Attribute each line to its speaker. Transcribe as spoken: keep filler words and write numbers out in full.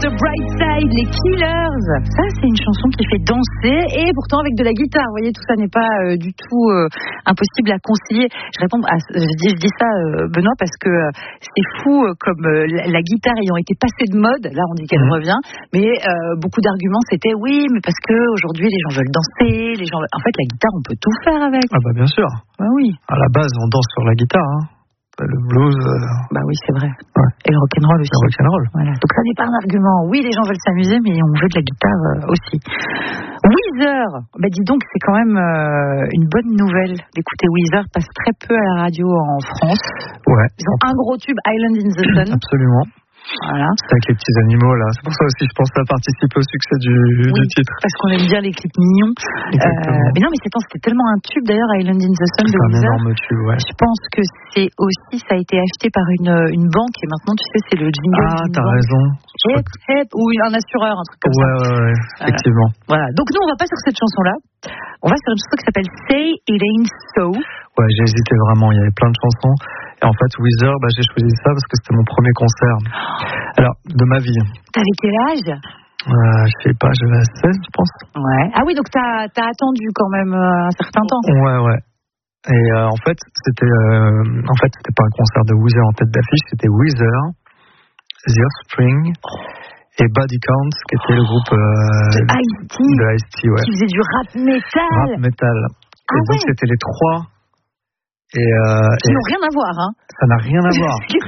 Speaker 1: The Bright Side, les Killers. Ça, c'est une chanson qui fait danser et pourtant avec de la guitare. Vous voyez, tout ça n'est pas euh, du tout euh, impossible à concilier. Je réponds à, je dis, je dis ça, euh, Benoît, parce que euh, c'est fou euh, comme euh, la, la guitare ayant été passée de mode. Là, on dit qu'elle mmh. revient, mais euh, beaucoup d'arguments c'était oui, mais parce que aujourd'hui les gens veulent danser, les gens. Veulent... En fait, la guitare, on peut tout faire avec.
Speaker 2: Ah bah bien sûr.
Speaker 1: Bah oui.
Speaker 2: À la base, on danse sur la guitare. Hein. Le blues. Euh...
Speaker 1: Bah oui, c'est vrai.
Speaker 2: Ouais.
Speaker 1: Et le rock'n'roll aussi.
Speaker 2: Le rock'n'roll.
Speaker 1: Voilà. Donc ça n'est pas un argument. Oui, les gens veulent s'amuser, mais on veut de la guitare euh, aussi. Weezer. Bah dis donc, c'est quand même euh, une bonne nouvelle d'écouter Weezer. Passe très peu à la radio en France.
Speaker 2: Ouais.
Speaker 1: Ils ont un gros tube, Island in the Sun.
Speaker 2: Absolument.
Speaker 1: Voilà.
Speaker 2: C'est avec les petits animaux là. C'est pour ça aussi, je pense, que ça participe au succès du,
Speaker 1: oui,
Speaker 2: du titre.
Speaker 1: Parce qu'on aime bien les clips mignons. Euh, mais non, mais c'est, c'était tellement un tube d'ailleurs, Island in the Sun de Weezer.
Speaker 2: C'est un énorme tube, ouais.
Speaker 1: Je pense que c'est aussi, ça a été acheté par une, une banque et maintenant, tu sais, c'est le jingle.
Speaker 2: Ah, t'as
Speaker 1: banque.
Speaker 2: raison.
Speaker 1: Hep, hep, ou un assureur, un truc comme
Speaker 2: ouais,
Speaker 1: ça.
Speaker 2: Ouais, ouais, ouais, effectivement.
Speaker 1: Voilà. Donc nous, on va pas sur cette chanson-là. On va sur une chanson qui s'appelle Say It Ain't So.
Speaker 2: Ouais, j'ai hésité vraiment. Il y avait plein de chansons. Et en fait, Weezer, bah, j'ai choisi ça parce que c'était mon premier concert. Alors, de ma vie.
Speaker 1: T'avais quel âge?
Speaker 2: euh, Je sais pas, j'avais seize, je pense.
Speaker 1: Ouais. Ah oui, donc t'as, t'as attendu quand même euh, un certain temps.
Speaker 2: Ouais, ouais. Et euh, en fait, c'était, euh, en fait, c'était pas un concert de Weezer en tête d'affiche, c'était Weezer, The Offspring et Body Count, qui était le groupe euh,
Speaker 1: de Ice-T,
Speaker 2: de Ice-T, ouais.
Speaker 1: qui faisait du rap metal.
Speaker 2: Rap metal.
Speaker 1: Ah
Speaker 2: et
Speaker 1: ouais.
Speaker 2: donc c'était les trois. Et, euh,
Speaker 1: qui et n'ont rien à voir, hein.
Speaker 2: Ça n'a rien à voir.